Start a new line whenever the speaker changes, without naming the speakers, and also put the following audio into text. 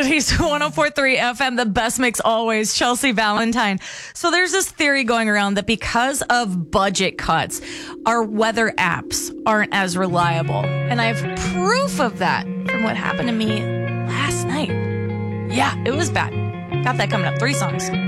Coyotes 104.3 FM, the best mix always. Chelsea Valentine. So there's this theory going around that because of budget cuts, our weather apps aren't as reliable. And I have proof of that from what happened to me last night. Yeah, it was bad. Got that coming up. 3 songs.